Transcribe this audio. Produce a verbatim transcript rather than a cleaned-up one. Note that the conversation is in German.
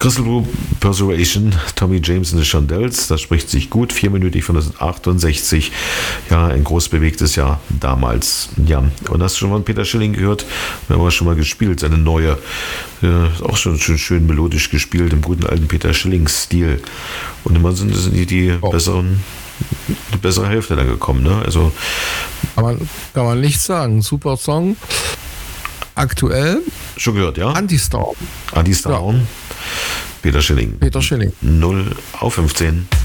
Crystal Blue Persuasion, Tommy James and the Shondells, das spricht sich gut, vierminütig von neunzehnhundertachtundsechzig, ja, ein groß bewegtes Jahr damals, ja. Und hast du schon mal Peter Schilling gehört? Wir haben schon mal gespielt, seine neue, äh, auch schon, schon schön melodisch gespielt, im guten alten Peter Schilling-Stil. Und immer sind, sind die, die oh. besseren, die bessere Hälfte dann gekommen, ne? Also kann man, kann man nicht sagen, super Song. Aktuell? Schon gehört, ja? Anti-Storm. Anti-Storm. Ja. Peter Schilling. Peter Schilling. null auf fünfzehn.